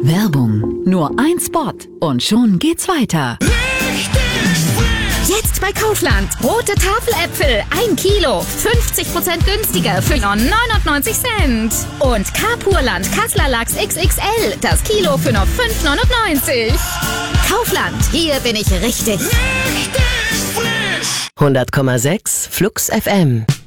Werbung. Nur ein Spot und schon geht's weiter. Jetzt bei Kaufland. Rote Tafeläpfel, 1 Kilo, 50% günstiger für nur 99 Cent. Und Carpurland Kassler Lachs XXL, das Kilo für nur 5,99. Kaufland, hier bin ich richtig. 100,6 Flux FM.